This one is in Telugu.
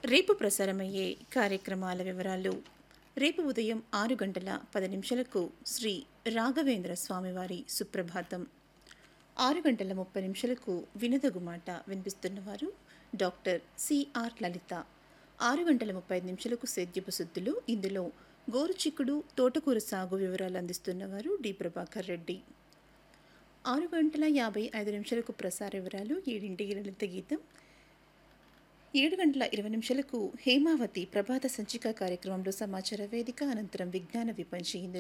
రేపు ప్రసారమయ్యే కార్యక్రమాల వివరాలు. రేపు ఉదయం 6 గంటల 10 నిమిషాలకు శ్రీ రాఘవేంద్ర స్వామివారి సుప్రభాతం. 6 గంటల 30 నిమిషాలకు వినదగు మాట వినిపిస్తున్నవారు డాక్టర్ సిఆర్ లలిత. 6 గంటల 35 నిమిషాలకు సేద్యపు సుద్దులు. ఇందులో గోరుచిక్కుడు తోటకూర సాగు వివరాలు అందిస్తున్నవారు డి ప్రభాకర్ రెడ్డి. 6 గంటల 55 నిమిషాలకు ప్రసార వివరాలు. 7 లలిత గీతం. 7 గంటల 20 నిమిషాలకు హేమావతి ప్రభాత సంచిక కార్యక్రమంలో సమాచార వేదిక, అనంతరం విజ్ఞాన విపంచి.